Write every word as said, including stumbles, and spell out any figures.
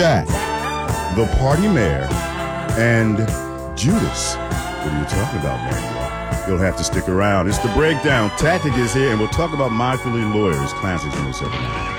Jack, the party mayor, and Judas. What are you talking about, man? You'll have to stick around. It's The Breakdown. Tactic is here, and we'll talk about My Philly Lawyers, Classics on the seven nine.